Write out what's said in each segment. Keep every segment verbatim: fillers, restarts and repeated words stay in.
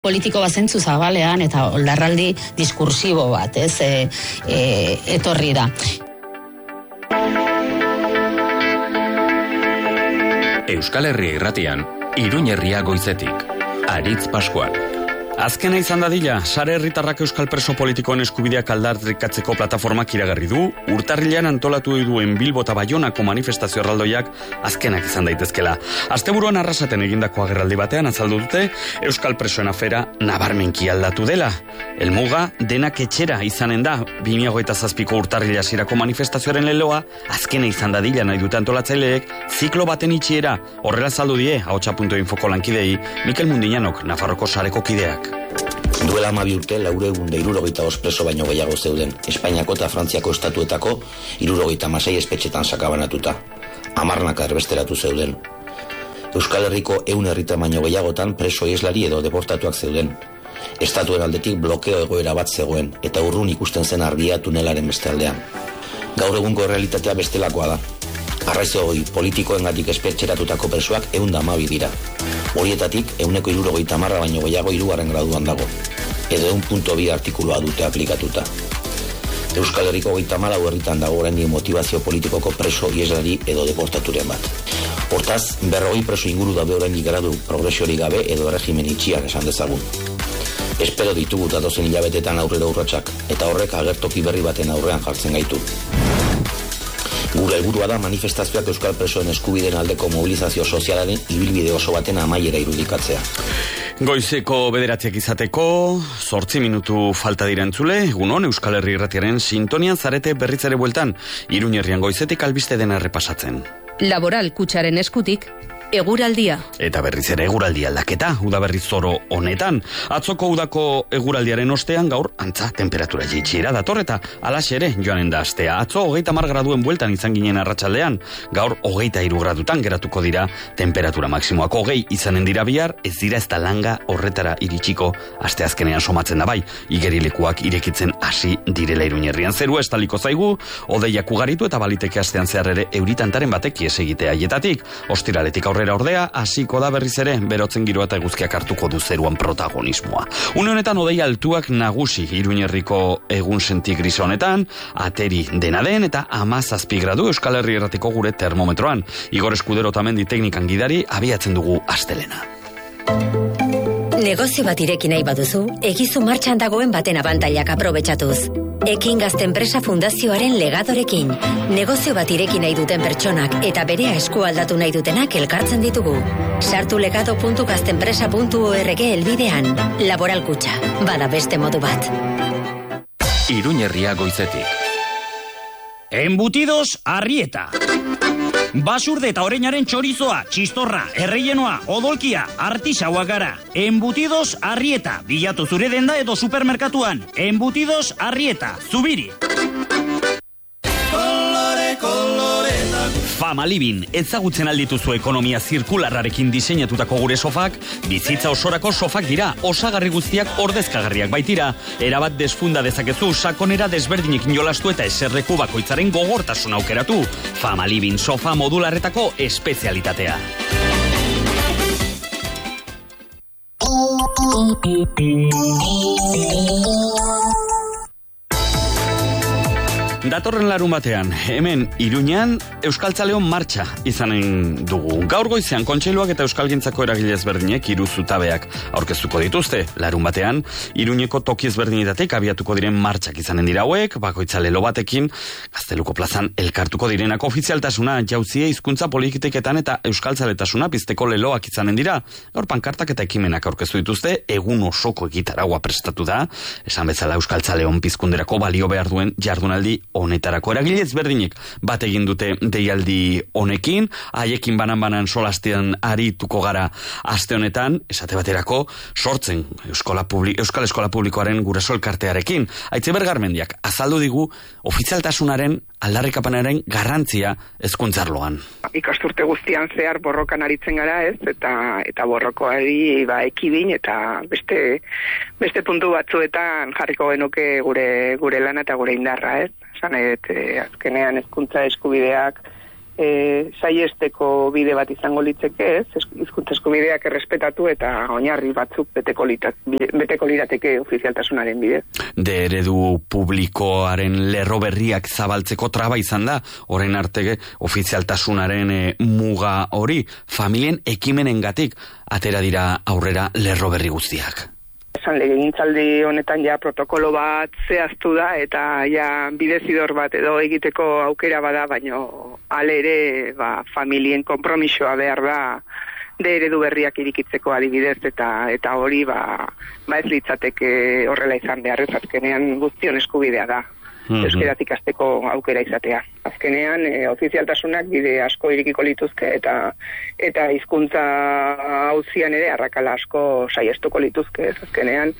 Politiko bazentzu zabalean eta oldarraldi diskursibo bat, ez, e, e, etorri da. Euskal Herria irratian, Iruñ herria goizetik. Aritz Pascual. Azkena izan dadila, sare herritarrak euskal preso politikoen eskubideak aldarrikatzeko plataformak iragarri du, urtarrilean antolatu duen Bilbo eta Baionako manifestazio erraldoiak azkenak izan daitezkela. Asteburuan Arrasaten egindako agerraldi batean azaldu dute, euskal presoen afera nabarmenki aldatu dela. Helmuga denak etxera izanen da, bi mila hogeita zazpiko urtarrila hasierako manifestazioaren leloa, azkena izan dadila nahi dute antolatzaileek, ziklo baten itxiera, horrela azaldu die, ahotsa puntu infoko lankidei, Mikel Mundinanok, Nafarroko sareko kideak. Duela hamabi urte laureun da hirurogeita bost preso baino gehiago zeuden, Espainiako eta Frantziako estatuetako hirurogeita hamasei espetxetan sakabanatuta. Hamarnaka erbesteratu zeuden. Euskal Herriko ehun herritar baino gehiagotan preso ieslari edo deportatuak zeuden. Estatuen aldetik blokeo egoera bat zegoen, eta urrun ikusten zen argia tunelaren beste aldean. Gaur egungo realitatea bestelakoa da. Arraizoi politikoengatik espetxeratutako presoak ehun da hamabi dira. Horietatik ehuneko hirurogeita hamarra baino gehiago hirugarren graduan dago. Edo ehun puntu bi artikulua dute aplikatuta. Euskal Herriko hogeita hamalau herritan dago oraindik motivazio politikoko preso ieslari edo deportaturen bat. Hortaz, berrogei preso inguru daude oraindik gradu progresiorik gabe edo erregimen itxian esan dezagun. Espero ditugu datozen hilabetetan aurrera urratsak, eta horrek agertoki berri baten aurrean jartzen gaitu. Gure helburua da manifestazioak euskal presoen eskubideen aldeko mobilizazio sozialaren ibilbide oso baten amaiera irudikatzea. Goizeko bederatziak izateko, zortzi minutu falta dira entzule, egunon Euskal Herri irratiaren sintonian zarete berriz ere bueltan, Iruñ herrian goizetik albiste dena errepasatzen. Laboral Kutxaren eskutik, eguraldia. Eta berriz ere eguraldi aldaketa, udaberriz zoro honetan. Atzoko udako eguraldiaren ostean gaur antza temperatura jeitsiera dator eta alaxe ere joanen da astea. Atzo hogeita hamar graduen bueltan izan ginen arratsaldean, gaur hogeita hiru gradutan geratuko dira temperatura maksimoak. Hogei izanen dira bihar, ez dira ez da langa horretara iritsiko asteazkenean somatzen da bai. Igerilekuak irekitzen hasi direla Iruñ herrian. Zerua estaliko zaigu, hodeiak ugaritu eta baliteke astean zehar ere euritantaren batek ies egitea haietatik. Ostiraletik aurre ordea, hasiko da berriz ere, berotzen giroa eta eguzkiak hartuko du zeruan protagonismoa. Une honetan odei altuak nagusi Iruñ herriko egun senti gris honetan, ateri dena den eta hamazazpi gradu Euskal Herri irratiko gure termometroan. Igor Eskudero tamendi teknikan gidari abiatzen dugu astelena. Negozio bat ireki nahi baduzu, egizu martxan dagoen baten abantailak aprobetxatuz. Ekin Gazte Enpresa Fundazioaren legadorekin. Negozio bat ireki nahi duten pertsonak eta berea eskualdatu nahi dutenak elkartzen ditugu. Sartu legado puntu gaztenpresa puntu org elbidean. Laboral Kutxa, bada beste modu bat. Iruñ herria goizetik. Embutidos Arrieta. Basurde eta oreinaren txorizoa, txistorra, erreienoa, odolkia, artisauak gara. Embutidos Arrieta, bilatu zure denda edo supermerkatuan. Embutidos Arrieta, Zubiri. Kolore, koloreta. Famalibin, ezagutzen aldituzu ekonomia zirkularrarekin diseinatutako gure sofak, bizitza osorako sofak dira, osagarri guztiak ordezkagarriak baitira. Erabat desfunda dezakezu, sakonera desberdinekin jolastu eta eserleku bakoitzaren gogortasun aukeratu. Famalibin sofa modularretako espezialitatea. Datorren larun batean, hemen Iruñean Euskaltzaleon martxa izanen dugu. Gaur goizean kontseiluak eta euskalgintzako eragile ezberdinek hiru zutabeak aurkeztuko dituzte. Larun batean, Iruñeko toki ezberdinetatik abiatuko diren martxak izanen dira hauek, bakoitza lelo batekin, Gazteluko plazan elkartuko direnak ofizialtasuna, jauzie hizkuntza politiketan eta euskaltzaletasuna pizteko leloak izanen dira. Gaur pankartak eta ekimenak aurkeztu dituzte, egun osoko egitaragua prestatu da, esan bezala Euskaltzaleon pizkunderako balio behar duen jardunaldi honetarako. Eragile ezberdinek bat egin dute deialdi honekin, haiekin banan-banan solastean arituko gara aste honetan, esate baterako sortzen Euskala Publi- Euskal Eskola Publikoaren guraso elkartearekin. Aitziber Garmendiak azaldu digu ofizialtasunaren aldarrikapenaren garrantzia hezkuntzarloan. Ikasturte guztian zehar borrokan aritzen gara, ez? Eta eta borrokoari ba ekidin eta beste beste puntu batzuetan jarriko genuke gure gure lana eta gure indarra, ez? Esan et, azkenean hezkuntza eskubideak e, saiesteko bide bat izango litzeke, ez? Hizkuntza eskubideak errespetatu eta oinarri batzuk beteko, litat, beteko lirateke ofizialtasunaren bidez. De eredu publikoaren lerro berriak zabaltzeko traba izan da, orain arte ofizialtasunaren e, muga hori, familien ekimenengatik atera dira aurrera lerro berri guztiak. Esan legegintzaldi honetan ja protokolo bat zehaztu da eta ja bidezidor bat edo egiteko aukera bada, baino ale ere ba, familien konpromisoa behar da de eredu berriak irikitzeko adibidez eta eta hori ba, ba ez litzateke horrela izan behar, ez azkenean guztion eskubidea da. Mm-hmm. Euskaraz ikasteko aukera izatea. Azkenean, e, ofizialtasunak bide asko irikiko lituzke eta eta hizkuntza auzian ere arrakala asko saiestuko lituzke. Azkenean,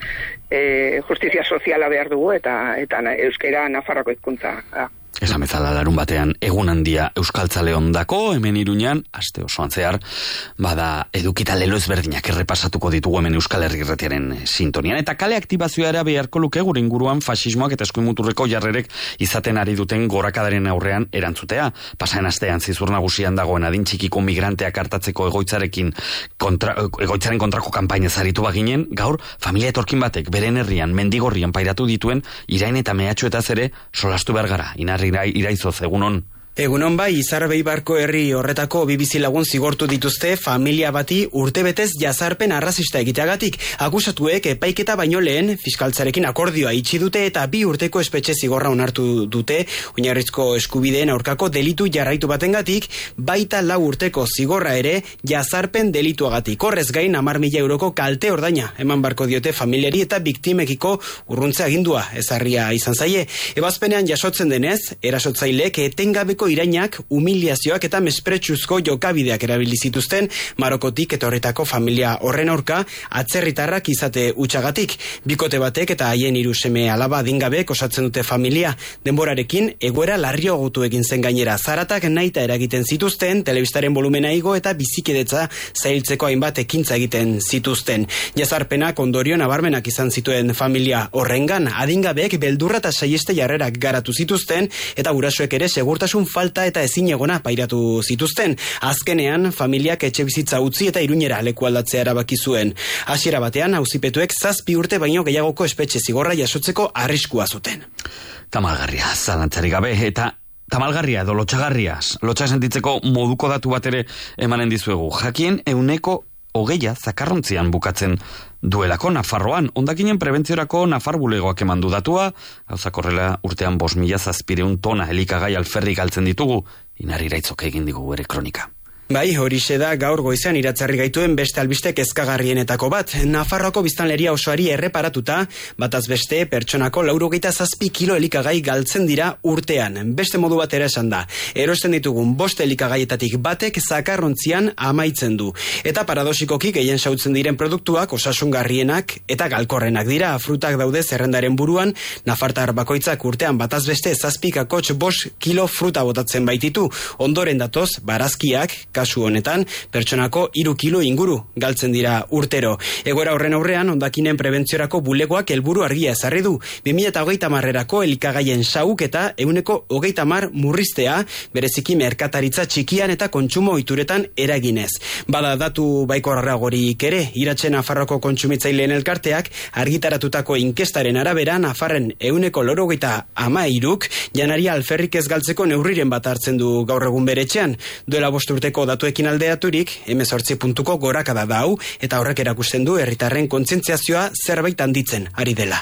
e, justizia soziala behar dugu eta eta euskara Nafarroako hizkuntza da. Esan bezala larun batean egun handia euskaltzale ondako, hemen Iruñan, aste osoan zehar, bada edukita lelo ezberdinak errepasatuko ditugu hemen Euskal Herri Irratiaren sintonian. Eta kale aktibazioa era beharko luke gure inguruan fasismoak eta eskuinmuturreko jarrerek izaten ari duten gorakadaren aurrean erantzutea. Pasaen astean zizur nagusian dagoen adin txikiko migranteak hartatzeko egoitzarekin kontra, egoitzaren kontrako kanpaina zaritu baginen, gaur familia etorkin batek beren herrian mendigorrian pairatu dituen irain eta mehatxuetaz ere solastu behar gara. Inarri iraizoz, egunon. Egunon bai, Izarbei barko herri horretako bi bizilagun zigortu dituzte familia bati urtebetez jazarpen arrazista egiteagatik. Akusatuek epaiketa baino lehen fiskaltzarekin akordioa itxi dute eta bi urteko espetxe zigorra onartu dute oinarrizko eskubideen aurkako delitu jarraitu batengatik, baita lau urteko zigorra ere jazarpen delituagatik. Horrez gain hamar mila euroko kalte ordaina eman barko diote familiari eta biktimekiko urruntze agindua ezarria izan zaie. Ebazpenean jasotzen denez, erasotzaileek etengabeko irainak, humiliazioak eta mespretsuzko jokabideak erabili zituzten Marokotik etorritako familia horren aurka atzerritarrak izate hutsagatik. Bikote batek eta haien hiru seme alaba adingabek osatzen dute familia. Denborarekin egoera larriagotu egin zen gainera. Zaratak nahita eragiten zituzten, telebistaren volumena igo eta bizikidetza zailtzeko hainbat ekintza egiten zituzten. Jazarpenak ondorion nabarmenak izan zituen familia horrengan. Adingabek beldurra eta saieste jarrerak garatu zituzten eta gurasoek ere segurtasun falta eta ezinegona pairatu zituzten. Azkenean, familiak etxe bizitza utzi eta Iruñera leku aldatzea erabaki zuen. Hasiera batean, auzipetuek zazpi urte baino gehiagoko espetxe zigorra jasotzeko arriskua zuten. Tamalgarria, zalantzarik gabe, eta tamalgarria edo lotxagarria, lotxa sentitzeko moduko datu bat ere emanen dizuegu. Jakien euneko hogeia zakarrontzian bukatzen duelako Nafarroan. Hondakinen prebentziorako Nafar bulegoak eman du datua, gauzak horrela urtean bost mila zazpireun tona elikagai alferrik galtzen ditugu, Inarri Iraitzok egin digu ere kronika. Bai, horixe da gaur goizean iratzarri gaituen beste albiste kezkagarrienetako bat. Nafarroako biztanleria osoari erreparatuta, bataz beste pertsonako laurogeita zazpi kilo elikagai galtzen dira urtean. Beste modu bat ere esan da. Erosten ditugun bost elikagaietatik batek zakarrontzian amaitzen du. Eta paradosikoki gehien sautzen diren produktuak osasungarrienak eta galkorrenak dira. Frutak daude zerrendaren buruan, nafartar bakoitzak urtean bataz beste zazpikakotx bost kilo fruta botatzen baititu. Ondoren datoz, barazkiak, kasu honetan, pertsonako hiru kilo inguru galtzen dira urtero. Egoera horren aurrean, hondakinen prebentziorako bulegoak helburu argia ezarri du. bi mila hogeita hamarerako elikagaien sauk eta ehuneko hogeita hamar murriztea, bereziki merkataritza txikian eta kontsumo ohituretan eraginez. Bada datu baikorragorik ere, Iratxe Nafarroko kontsumitzaileen elkarteak argitaratutako inkestaren arabera Nafarren ehuneko laurogeita hamairuk janaria alferrik ez galtzeko neurriren bat hartzen du gaur egun bere etxean. Duela bost urteko datuekin aldeaturik, hemezortzi puntuko gorakada da hau, eta horrek erakusten du herritarren kontzientziazioa zerbait handitzen ari dela.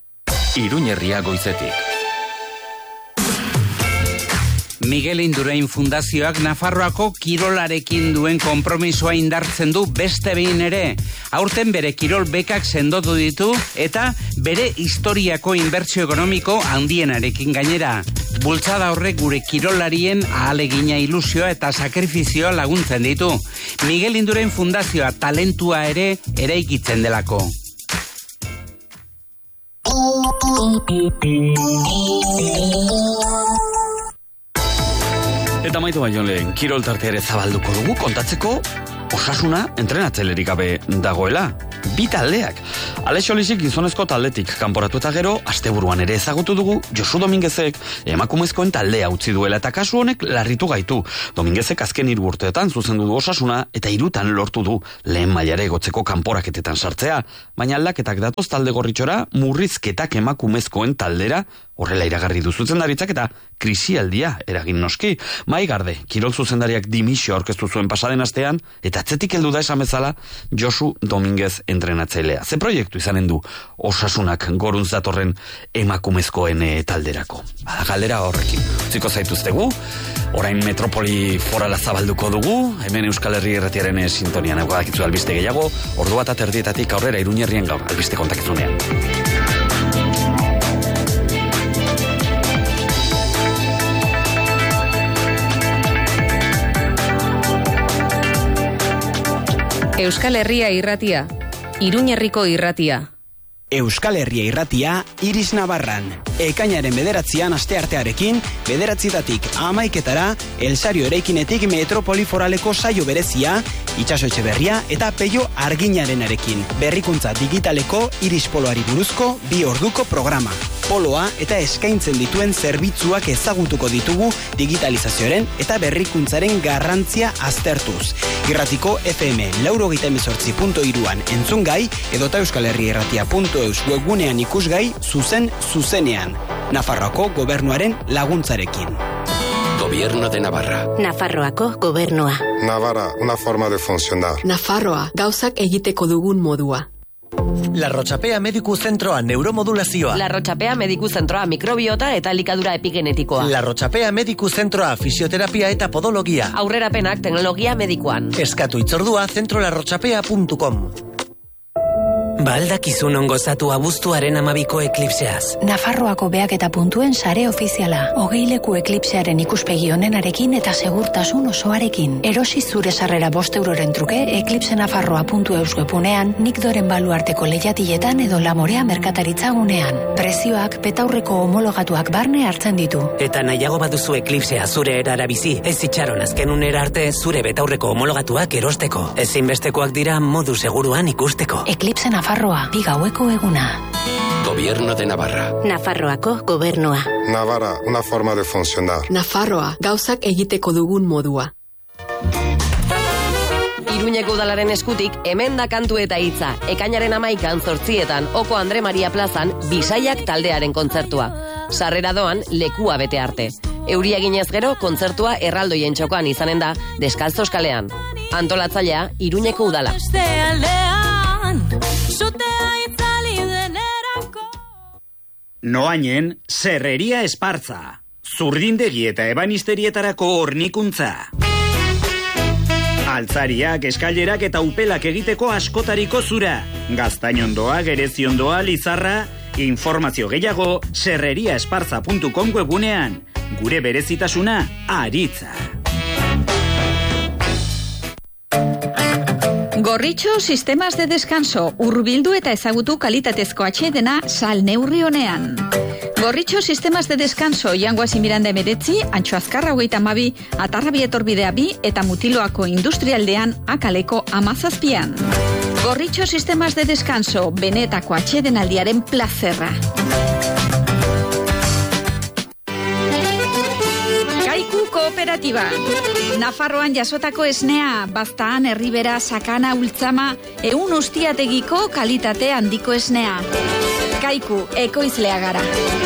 Iruñerria goizetik. Miguel Indurain Fundazioak Nafarroako kirolarekin duen konpromisoa indartzen du beste behin ere. Aurten bere kirol bekak sendotu ditu eta bere historiako inbertsio ekonomiko handienarekin gainera. Bultzada horrek gure kirolarien ahalegina, ilusioa eta sakrifizioa laguntzen ditu. Miguel Indurain Fundazioa talentua ere eraikitzen delako. Eta maitu baino lehen, kirol tartea ere zabalduko dugu kontatzeko osasuna entrenatzelerik gabe dagoela. bi taldeak. Alexo Lixik gizonezko taldetik kanporatu eta gero, asteburuan ere ezagutu dugu Josu Domingezek emakumezkoen taldea utzi duela eta kasu honek larritu gaitu. Domingezek azken hiru urteetan zuzendu du Osasuna eta hirutan lortu du lehen mailare egotzeko kanporaketetan sartzea, baina aldaketak datoz talde gorritxora murrizketak emakumezkoen taldera horrela iragarri du zuzendaritzak eta krisialdia eragin noski. Maigarde, kirol zuzendariak dimisio aurkeztu zuen pasaden astean eta atzetik heldu da esan bezala Josu Dominguez entrenatzailea. Ze proiektu izanen du Osasunak goruntz datorren emakumezkoen e, talderako. Bada galdera horrekin. Utziko zaituztegu, orain metropoli forala zabalduko dugu, hemen Euskal Herri Erratiaren sintonian egoakitzu albiste gehiago, ordu bat aterdietatik aurrera Iruñerrien gaur albiste kontakizunean. Euskal Herria Irratia, Iruñerriko Irratia. Euskal Herria Irratia, Iris Navarran. Ekainaren bederatzian asteartearekin, bederatzitatik amaiketara, Elsario eraikinetik Metropoli Foraleko saio berezia, Itxaso Etxeberria eta Peio Arginarenarekin. Berrikuntza digitaleko Iris Poloari buruzko bi orduko programa. Poloa eta eskaintzen dituen zerbitzuak ezagutuko ditugu digitalizazioaren eta berrikuntzaren garrantzia aztertuz. Irratiko F M laurogeita hemezortzi puntu hiruan entzungai edota Euskal Herria Irratia puntu eus webgunean ikusgai zuzen zuzenean. Nafarroako gobernuaren laguntzarekin. Gobierno de Navarra. Nafarroako gobernua. Navarra, una forma de funcionar. Nafarroa, gauzak egiteko dugun modua. La Rotxapea Mediku Zentroa neuromodulazioa. La Rotxapea Mediku Zentroa mikrobiota eta elikadura epigenetikoa. La Rotxapea Mediku Zentroa fisioterapia eta podologia. Aurrerapenak teknologia medikuan. Eskatu itzordua zentrolarrotxapea puntu com. Baldakizun ongozatu abuztuaren amabiko eklipseaz. Nafarroako beak eta puntuen sare ofiziala. Hogeileku eklipsearen ikuspegi onenarekin eta segurtasun osoarekin. Erosi zure sarrera bost euroren truke eklipsenafarroa puntu eus webunean, Nikdoren baluarteko lehiatiletan edo Lamorea merkataritzagunean. Prezioak betaurreko homologatuak barne hartzen ditu. Eta nahiago baduzu eklipsea zure erara bizi, ez itxaron azken unera arte zure betaurreko homologatuak erosteko. Ezinbestekoak dira modu seguruan ikusteko. Eklipse Nafarroa, bi gaueko eguna. Gobierno de Navarra. Nafarroako gobernua. Navarra, una forma de funcionar. Nafarroa, gauzak egiteko dugun modua. Iruñeko udalaren eskutik, hemen da kantu eta hitza. Ekainaren amaikan zortzietan, Oko Andre Maria plazan, Bisaiak taldearen kontzertua. Sarrera doan, lekua bete arte. Euria ginez gero, kontzertua erraldoien txokoan izanen da, Deskalzos kalean. Antolatzailea, Iruñeko udala. Noainen, Serreria Espartza. Zurdindegi eta ebanisterietarako hornikuntza. Altzariak, eskailerak eta upelak egiteko askotariko zura. Gaztainondoa, gereziondoa, lizarra. Informazio gehiago, serreriaespartza puntu com webunean. Gure berezitasuna, aritza. Gorritxo Sistemas de Descanso, hurbildu eta ezagutu kalitatezko atsedena sal neurri honean. Gorritxo Sistemas de Descanso, Jangoazi Miranda emeretzi, Antxo Azkarra hogeita hamabi, Atarrabi etorbidea bi eta Mutiloako industrialdean akaleko amazazpian. Gorritxo Sistemas de Descanso, benetako atsedenaldiaren plazerra. Kaiku Kooperatiba. Nafarroan jasotako esnea, Baztaan, Herribera, Sakana, Ultzama, eun ustiategiko kalitate handiko esnea. Kaiku, ekoizlea gara.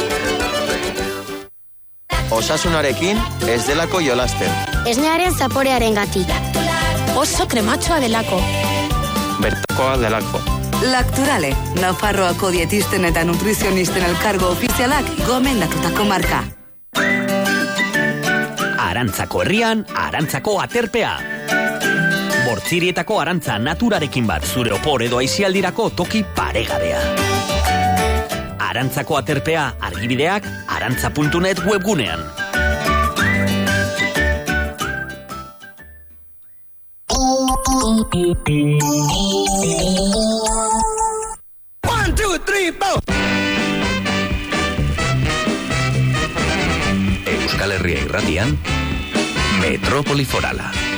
Osasunarekin ez delako jolasten. Esnearen zaporearen gatik. Oso krematxoa delako. Bertakoa delako. Lacturale, Nafarroako dietisten eta nutrizionisten elkargo ofizialak gomendatutako marka. Arantzako herrian, Arantzako aterpea. Bortzirietako arantza naturarekin bat zure opor edo aizialdirako toki paregabea. Arantzako aterpea argibideak arantza puntu net webgunean. One, two, three, four. Euskal Herria Irratian, Metropoli Forala.